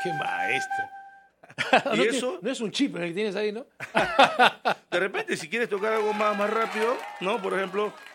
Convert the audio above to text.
Qué maestro. Y no, eso, no es un chip el que tienes ahí, ¿no? de repente, si quieres tocar algo más rápido, ¿no? Por ejemplo,